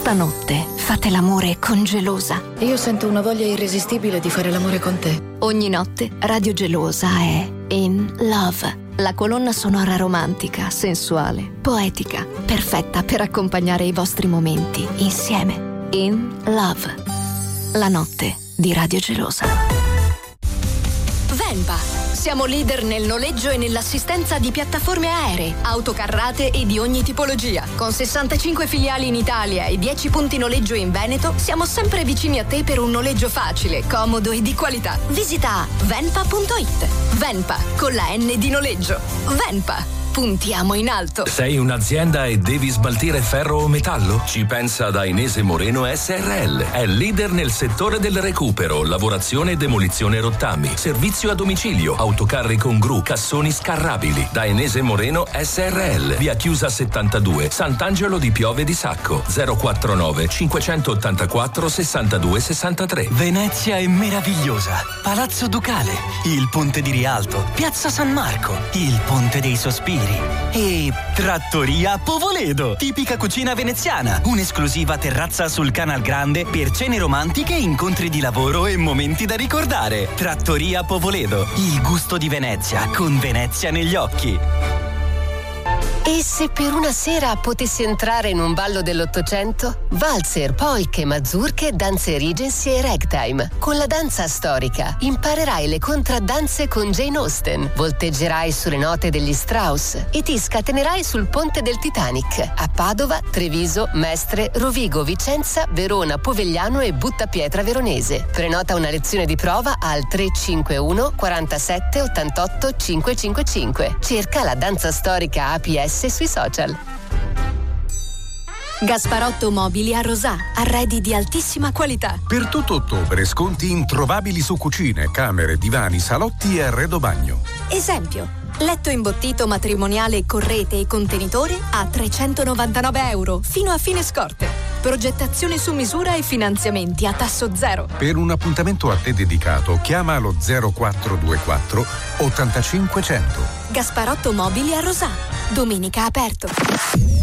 Stanotte fate l'amore con Gelosa. Io sento una voglia irresistibile di fare l'amore con te. Ogni notte Radio Gelosa è In Love. La colonna sonora romantica, sensuale, poetica, perfetta per accompagnare i vostri momenti insieme. In Love. La notte di Radio Gelosa. Venpa. Siamo leader nel noleggio e nell'assistenza di piattaforme aeree, autocarrate e di ogni tipologia. Con 65 filiali in Italia e 10 punti noleggio in Veneto, siamo sempre vicini a te per un noleggio facile, comodo e di qualità. Visita venpa.it. Venpa, con la N di noleggio. Venpa. Puntiamo in alto. Sei un'azienda e devi smaltire ferro o metallo? Ci pensa Dainese Moreno SRL. È leader nel settore del recupero, lavorazione e demolizione rottami, servizio a domicilio, autocarri con gru, cassoni scarrabili. Dainese Moreno SRL. Via Chiusa 72, Sant'Angelo di Piove di Sacco. 049 584 62 63. Venezia è meravigliosa. Palazzo Ducale, il Ponte di Rialto, Piazza San Marco, il Ponte dei Sospiri e Trattoria Povoledo, tipica cucina veneziana, un'esclusiva terrazza sul Canal Grande per cene romantiche, incontri di lavoro e momenti da ricordare. Trattoria Povoledo, il gusto di Venezia con Venezia negli occhi. E se per una sera potessi entrare in un ballo dell'Ottocento? Valzer, polche, mazurche, danze Regency e ragtime. Con la danza storica imparerai le contraddanze con Jane Austen, volteggerai sulle note degli Strauss e ti scatenerai sul ponte del Titanic a Padova, Treviso, Mestre, Rovigo, Vicenza, Verona, Povegliano e Buttapietra Veronese. Prenota una lezione di prova al 351 47 88 555. Cerca la danza storica APS sui social. Gasparotto Mobili a Rosà, arredi di altissima qualità. Per tutto ottobre sconti introvabili su cucine, camere, divani, salotti e arredo bagno. Esempio: letto imbottito matrimoniale con rete e contenitore a €399 fino a fine scorte. Progettazione su misura e finanziamenti a tasso zero. Per un appuntamento a te dedicato, chiama lo 0424 85 100. Gasparotto Mobili a Rosà. Domenica aperto.